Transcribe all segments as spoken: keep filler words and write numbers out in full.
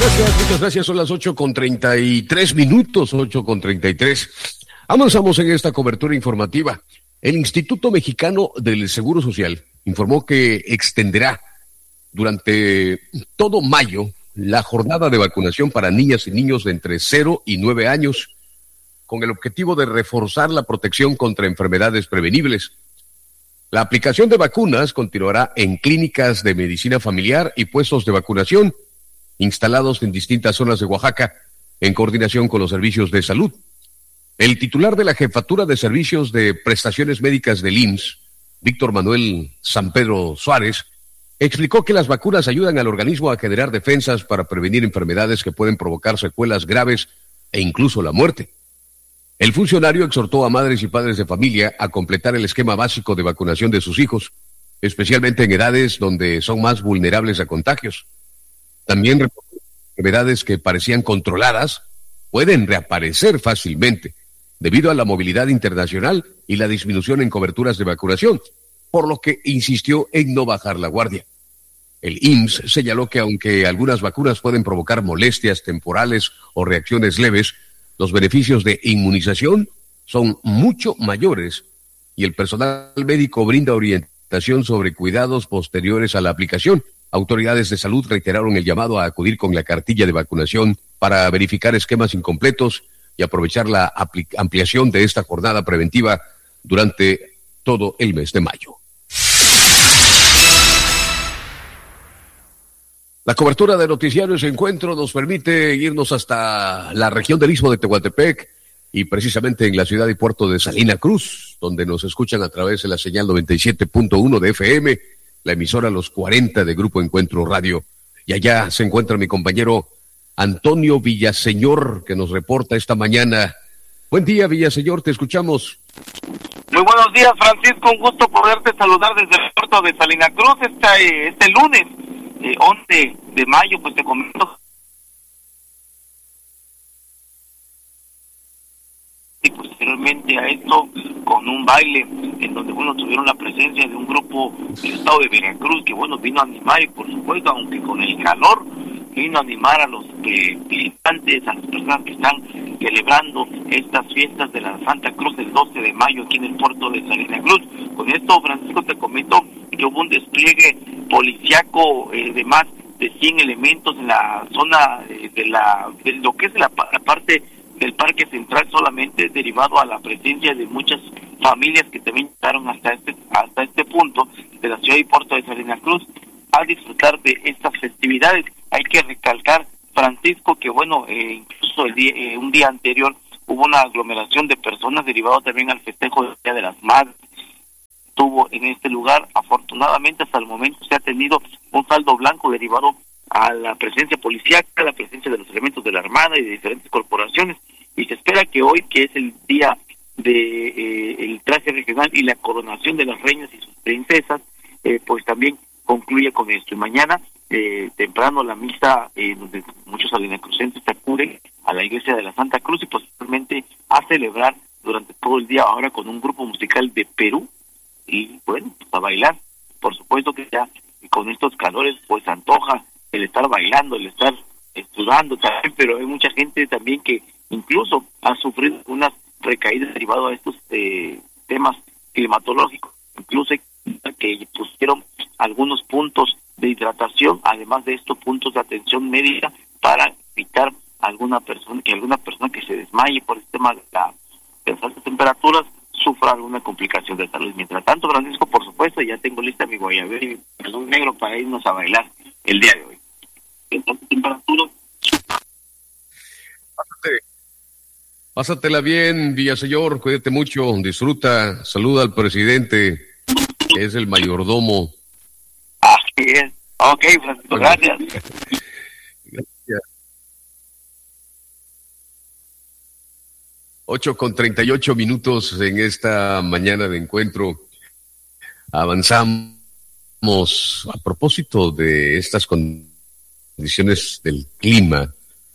Gracias, muchas gracias. Son las ocho con treinta y tres minutos, ocho con treinta y tres. Avanzamos en esta cobertura informativa. El Instituto Mexicano del Seguro Social informó que extenderá durante todo mayo la jornada de vacunación para niñas y niños de entre cero y nueve años, con el objetivo de reforzar la protección contra enfermedades prevenibles. La aplicación de vacunas continuará en clínicas de medicina familiar y puestos de vacunación instalados en distintas zonas de Oaxaca, en coordinación con los servicios de salud. El titular de la Jefatura de Servicios de Prestaciones Médicas del I M S S, Víctor Manuel San Pedro Suárez, explicó que las vacunas ayudan al organismo a generar defensas para prevenir enfermedades que pueden provocar secuelas graves e incluso la muerte. El funcionario exhortó a madres y padres de familia a completar el esquema básico de vacunación de sus hijos, especialmente en edades donde son más vulnerables a contagios. También enfermedades que parecían controladas pueden reaparecer fácilmente debido a la movilidad internacional y la disminución en coberturas de vacunación, por lo que insistió en no bajar la guardia. El I M S S señaló que aunque algunas vacunas pueden provocar molestias temporales o reacciones leves, los beneficios de inmunización son mucho mayores y el personal médico brinda orientación sobre cuidados posteriores a la aplicación. Autoridades de salud reiteraron el llamado a acudir con la cartilla de vacunación para verificar esquemas incompletos y aprovechar la ampliación de esta jornada preventiva durante todo el mes de mayo. La cobertura de Noticiarios Encuentro nos permite irnos hasta la región del Istmo de Tehuantepec y precisamente en la ciudad y puerto de Salina Cruz, donde nos escuchan a través de la señal noventa y siete punto uno de F M, la emisora Los cuarenta de Grupo Encuentro Radio. Y allá se encuentra mi compañero Antonio Villaseñor, que nos reporta esta mañana. Buen día, Villaseñor, te escuchamos. Muy buenos días, Francisco, un gusto poderte saludar desde el puerto de Salina Cruz este, este lunes, eh, once de mayo, pues te comento. Y posteriormente a esto, con un baile en donde, bueno, tuvieron la presencia de un grupo del estado de Veracruz que, bueno, vino a animar y, por supuesto, aunque con el calor, vino a animar a los eh, visitantes, a las personas que están celebrando estas fiestas de la Santa Cruz el doce de mayo aquí en el puerto de Salina Cruz. Con esto, Francisco, te comento que hubo un despliegue policiaco eh, de más de cien elementos en la zona eh, de la de lo que es la, la parte del Parque Central, solamente derivado a la presencia de muchas familias que también llegaron hasta este hasta este punto de la ciudad y puerto de Salina Cruz a disfrutar de estas festividades. Hay que recalcar, Francisco, que bueno, eh, incluso el día, eh, un día anterior hubo una aglomeración de personas derivado también al festejo del Día de las Madres. Tuvo en este lugar, afortunadamente hasta el momento se ha tenido un saldo blanco derivado a la presencia policial, a la presencia de los elementos de la Armada y de diferentes corporaciones, y se espera que hoy, que es el día de eh, el traje regional y la coronación de las reinas y sus princesas, eh, pues también concluye con esto. Y mañana, eh, temprano, la misa, eh, donde muchos salinacrucenses acuden a la iglesia de la Santa Cruz y posteriormente a celebrar durante todo el día ahora con un grupo musical de Perú y, bueno, pues a bailar. Por supuesto que ya con estos calores, pues antoja el estar bailando, el estar sudando también, pero hay mucha gente también que incluso ha sufrido unas recaídas derivadas a estos eh, temas climatológicos, incluso que pusieron algunos puntos de hidratación, además de estos puntos de atención médica para evitar alguna persona que alguna persona que se desmaye por el tema de, la, de las altas temperaturas sufra alguna complicación de salud. Mientras tanto, Francisco, por supuesto, ya tengo lista mi guayabera y mi perdón negro para irnos a bailar el día de hoy. En alta temperatura. Pásate. Pásatela bien, Villaseñor, cuídate mucho, disfruta, saluda al presidente, que es el mayordomo. Así es. Ok, Francisco, gracias. Gracias. Ocho con treinta y ocho minutos en esta mañana de encuentro. Avanzamos a propósito de estas condiciones del clima.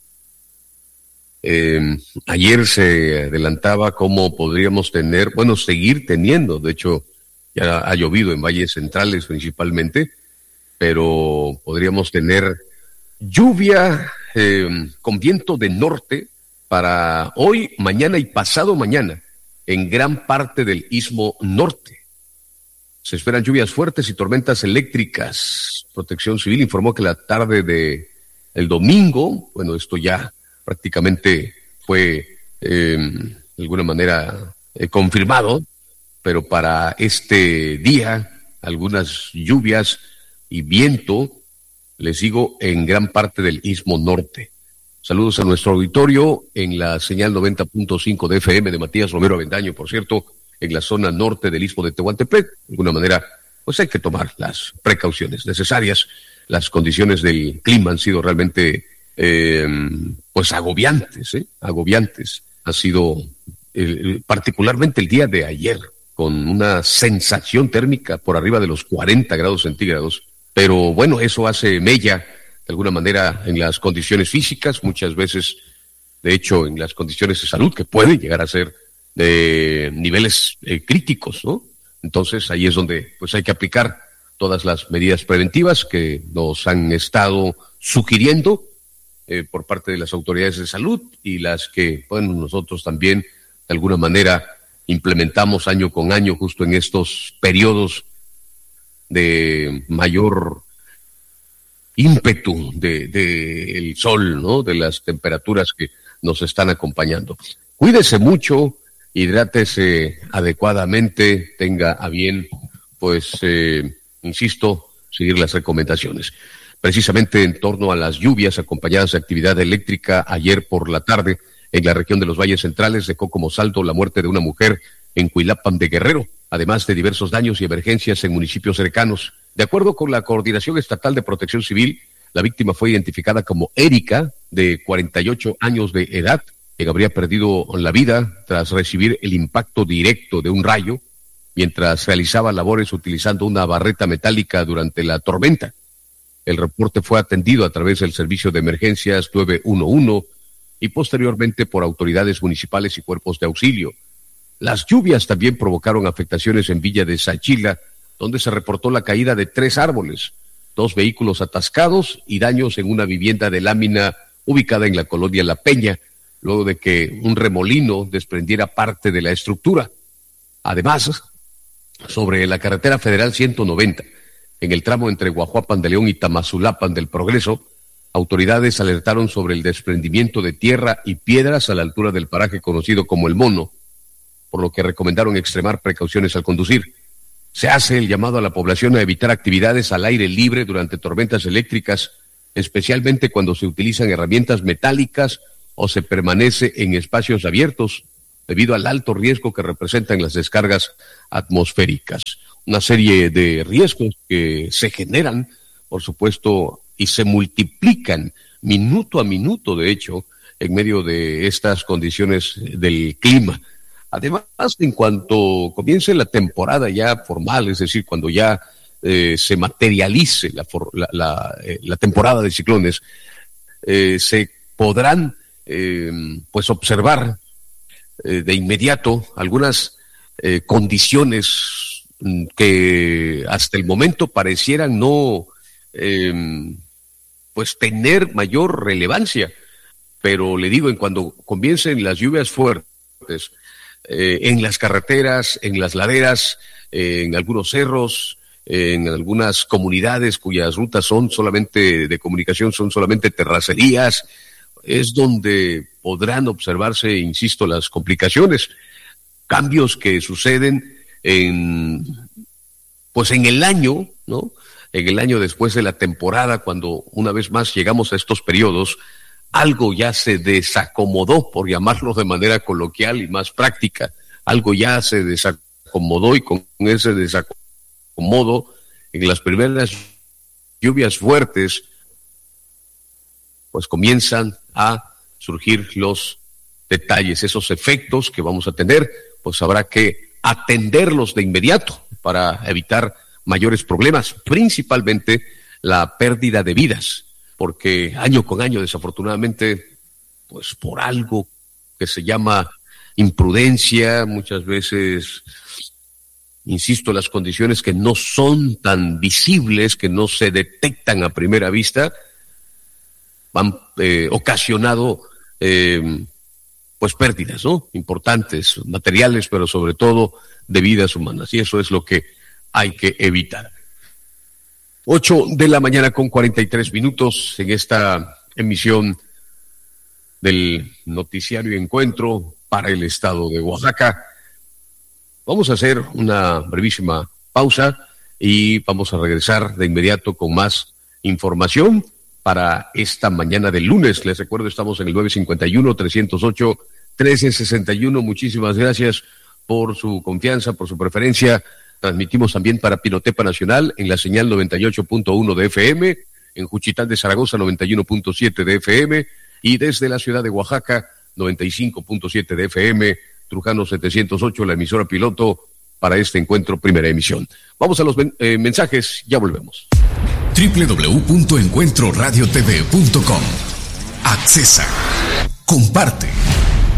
Eh, ayer se adelantaba cómo podríamos tener, bueno, seguir teniendo, de hecho, ya ha llovido en valles centrales principalmente, pero podríamos tener lluvia eh, con viento de norte para hoy, mañana y pasado mañana en gran parte del istmo norte. Se esperan lluvias fuertes y tormentas eléctricas. Protección Civil informó que la tarde de el domingo, bueno, esto ya prácticamente fue eh, de alguna manera eh, confirmado, pero para este día algunas lluvias y viento, les digo, en gran parte del istmo norte. Saludos a nuestro auditorio en la señal noventa punto cinco de F M de Matías Romero Avendaño, por cierto, en la zona norte del istmo de Tehuantepec. De alguna manera, pues hay que tomar las precauciones necesarias. Las condiciones del clima han sido realmente, eh, pues agobiantes, ¿eh? Agobiantes. Ha sido eh, particularmente el día de ayer, con una sensación térmica por arriba de los cuarenta grados centígrados. Pero bueno, eso hace mella, de alguna manera, en las condiciones físicas, muchas veces, de hecho, en las condiciones de salud, que pueden llegar a ser de niveles eh, críticos, ¿no? Entonces, ahí es donde pues hay que aplicar todas las medidas preventivas que nos han estado sugiriendo eh, por parte de las autoridades de salud y las que, bueno, nosotros también, de alguna manera, implementamos año con año justo en estos periodos de mayor ímpetu de, de el sol, ¿no? De las temperaturas que nos están acompañando. Cuídese mucho, hidrátese adecuadamente, tenga a bien, pues, eh, insisto, seguir las recomendaciones. Precisamente en torno a las lluvias acompañadas de actividad eléctrica ayer por la tarde en la región de los Valles Centrales dejó como saldo la muerte de una mujer en Cuilapan de Guerrero, además de diversos daños y emergencias en municipios cercanos. De acuerdo con la Coordinación Estatal de Protección Civil, la víctima fue identificada como Erika, de cuarenta y ocho años de edad, que habría perdido la vida tras recibir el impacto directo de un rayo mientras realizaba labores utilizando una barreta metálica durante la tormenta. El reporte fue atendido a través del servicio de emergencias nueve uno uno y posteriormente por autoridades municipales y cuerpos de auxilio. Las lluvias también provocaron afectaciones en Villa de Sachila, donde se reportó la caída de tres árboles, dos vehículos atascados y daños en una vivienda de lámina ubicada en la colonia La Peña, luego de que un remolino desprendiera parte de la estructura. Además, sobre la carretera federal ciento noventa, en el tramo entre Guajuapan de León y Tamazulapan del Progreso, autoridades alertaron sobre el desprendimiento de tierra y piedras a la altura del paraje conocido como El Mono, por lo que recomendaron extremar precauciones al conducir. Se hace el llamado a la población a evitar actividades al aire libre durante tormentas eléctricas, especialmente cuando se utilizan herramientas metálicas o se permanece en espacios abiertos, debido al alto riesgo que representan las descargas atmosféricas. Una serie de riesgos que se generan, por supuesto, y se multiplican minuto a minuto, de hecho, en medio de estas condiciones del clima. Además, en cuanto comience la temporada ya formal, es decir, cuando ya eh, se materialice la, for, la, la, eh, la temporada de ciclones, eh, se podrán eh, pues observar eh, de inmediato algunas eh, condiciones que hasta el momento parecieran no eh, pues tener mayor relevancia, pero le digo, en cuando comiencen las lluvias fuertes, Eh, en las carreteras, en las laderas, eh, en algunos cerros, eh, en algunas comunidades cuyas rutas son solamente de comunicación, son solamente terracerías, es donde podrán observarse, insisto, las complicaciones, cambios que suceden en, pues en el año, ¿no? En el año después de la temporada, cuando una vez más llegamos a estos periodos, algo ya se desacomodó, por llamarlo de manera coloquial y más práctica. Algo ya se desacomodó y con ese desacomodo, en las primeras lluvias fuertes, pues comienzan a surgir los detalles, esos efectos que vamos a tener, pues habrá que atenderlos de inmediato para evitar mayores problemas, principalmente la pérdida de vidas, porque año con año, desafortunadamente, pues por algo que se llama imprudencia, muchas veces, insisto, las condiciones que no son tan visibles, que no se detectan a primera vista, han eh, ocasionado eh, pues pérdidas, ¿no? Importantes, materiales, pero sobre todo de vidas humanas, y eso es lo que hay que evitar. Ocho de la mañana con cuarenta y tres minutos en esta emisión del noticiario Encuentro para el estado de Oaxaca. Vamos a hacer una brevísima pausa y vamos a regresar de inmediato con más información para esta mañana del lunes. Les recuerdo, estamos en el nueve cinco uno, tres cero ocho, uno tres seis uno. Muchísimas gracias por su confianza, por su preferencia. Transmitimos también para Pinotepa Nacional en la señal noventa y ocho punto uno de F M, en Juchitán de Zaragoza noventa y uno punto siete de F M y desde la ciudad de Oaxaca noventa y cinco punto siete de F M, Trujano setecientos ocho, la emisora piloto para este encuentro, primera emisión. Vamos a los eh, mensajes, ya volvemos. doble u doble u doble u punto encuentro radio t v punto com. Accesa. Comparte.